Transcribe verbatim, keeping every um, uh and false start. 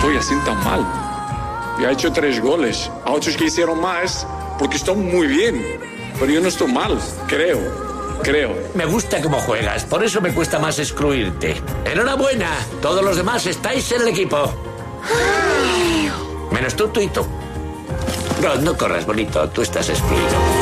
estoy así tan mal. Ya he hecho tres goles. A otros que hicieron más, porque están muy bien. Pero yo no estoy mal, creo. Creo. Me gusta cómo juegas, por eso me cuesta más excluirte. Enhorabuena, todos los demás estáis en el equipo. Menos tú, tú y tú. Rod, no corras, bonito, tú estás excluido.